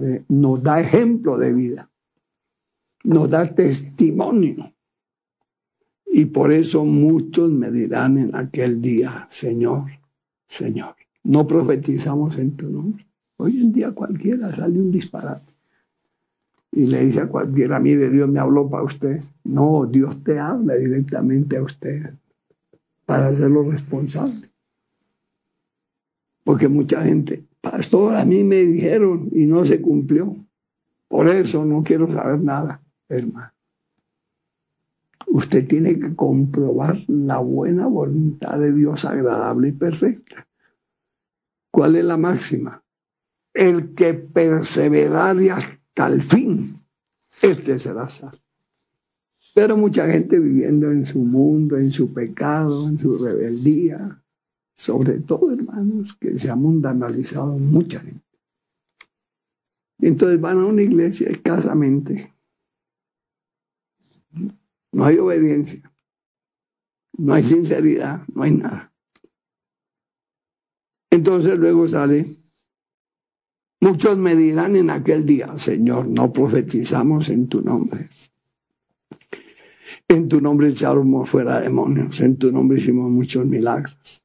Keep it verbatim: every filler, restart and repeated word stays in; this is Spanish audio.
Nazaret nos da ejemplo de vida, nos da testimonio. Y por eso muchos me dirán en aquel día, Señor, Señor, no profetizamos en tu nombre. Hoy en día cualquiera sale un disparate y le dice a cualquiera, mire, Dios me habló para usted. No, Dios te habla directamente a usted para hacerlo responsable. Porque mucha gente, pastor, a mí me dijeron y no se cumplió. Por eso no quiero saber nada, hermano. Usted tiene que comprobar la buena voluntad de Dios agradable y perfecta. ¿Cuál es la máxima? El que perseverare hasta el fin, este será salvo. Pero mucha gente viviendo en su mundo, en su pecado, en su rebeldía, sobre todo, hermanos, que se ha mundanalizado mucha gente. Y entonces van a una iglesia escasamente. No hay obediencia, no hay sinceridad, no hay nada. Entonces luego sale, muchos me dirán en aquel día, Señor, no profetizamos en tu nombre. En tu nombre echamos fuera demonios, en tu nombre hicimos muchos milagros.